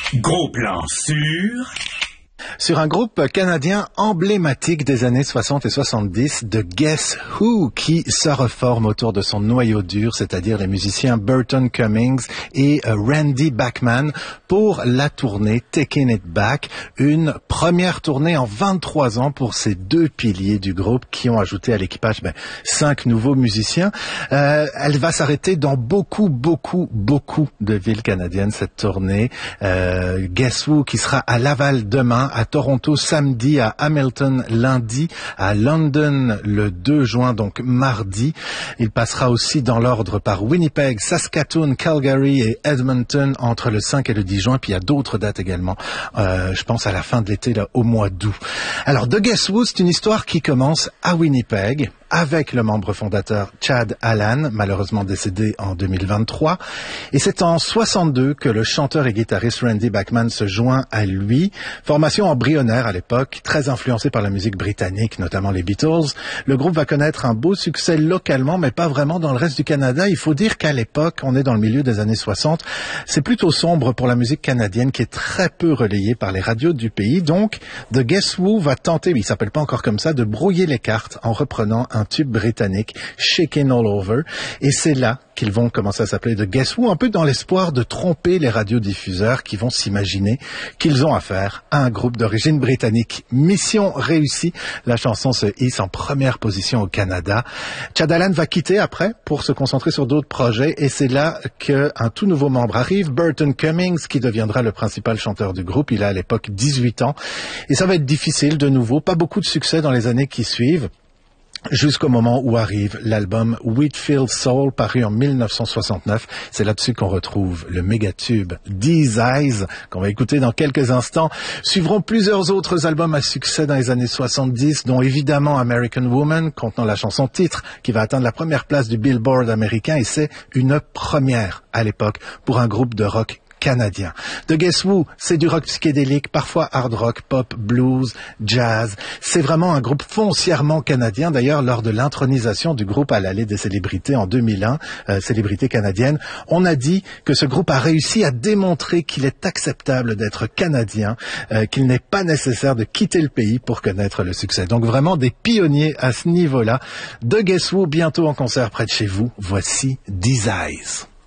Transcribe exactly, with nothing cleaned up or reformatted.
Gros plan sur... Sur un groupe canadien emblématique des années soixante et soixante-dix, de Guess Who, qui se reforme autour de son noyau dur, c'est-à-dire les musiciens Burton Cummings et uh, Randy Bachman, pour la tournée Taking It Back, une première tournée en vingt-trois ans pour ces deux piliers du groupe qui ont ajouté à l'équipage ben, cinq nouveaux musiciens. Euh, elle va s'arrêter dans beaucoup, beaucoup, beaucoup de villes canadiennes, cette tournée. Euh, Guess Who, qui sera à Laval demain, à Toronto samedi, à Hamilton lundi, à London le deux juin, donc mardi. Il passera aussi dans l'ordre par Winnipeg, Saskatoon, Calgary et Edmonton entre le cinq et le dix juin. Puis il y a d'autres dates également, euh, je pense à la fin de l'été, là, au mois d'août. Alors, The Guess Who, c'est une histoire qui commence à Winnipeg, avec le membre fondateur Chad Allan, malheureusement décédé en deux mille vingt-trois. Et c'est en soixante-deux que le chanteur et guitariste Randy Bachman se joint à lui. Formation embryonnaire à l'époque, très influencée par la musique britannique, notamment les Beatles. Le groupe va connaître un beau succès localement, mais pas vraiment dans le reste du Canada. Il faut dire qu'à l'époque, on est dans le milieu des années soixante, c'est plutôt sombre pour la musique canadienne qui est très peu relayée par les radios du pays. Donc, The Guess Who va tenter, il s'appelle pas encore comme ça, de brouiller les cartes en reprenant un un tube britannique, Shakin' All Over, et c'est là qu'ils vont commencer à s'appeler The Guess Who, un peu dans l'espoir de tromper les radiodiffuseurs qui vont s'imaginer qu'ils ont affaire à un groupe d'origine britannique. Mission réussie, la chanson se hisse en première position au Canada. Chad Allan va quitter après pour se concentrer sur d'autres projets, et c'est là qu'un tout nouveau membre arrive, Burton Cummings, qui deviendra le principal chanteur du groupe. Il a à l'époque dix-huit ans, et ça va être difficile de nouveau, pas beaucoup de succès dans les années qui suivent, jusqu'au moment où arrive l'album Whitfield Soul, paru en mille neuf cent soixante-neuf. C'est là-dessus qu'on retrouve le méga-tube These Eyes, qu'on va écouter dans quelques instants. Suivront plusieurs autres albums à succès dans les années soixante-dix, dont évidemment American Woman, contenant la chanson titre, qui va atteindre la première place du Billboard américain, et c'est une première à l'époque pour un groupe de rock canadien. The Guess Who, c'est du rock psychédélique, parfois hard rock, pop, blues, jazz. C'est vraiment un groupe foncièrement canadien. D'ailleurs, lors de l'intronisation du groupe à l'Allée des célébrités en deux mille un, euh, célébrités canadiennes, on a dit que ce groupe a réussi à démontrer qu'il est acceptable d'être canadien, euh, qu'il n'est pas nécessaire de quitter le pays pour connaître le succès. Donc vraiment des pionniers à ce niveau-là. The Guess Who, bientôt en concert près de chez vous. Voici These Eyes.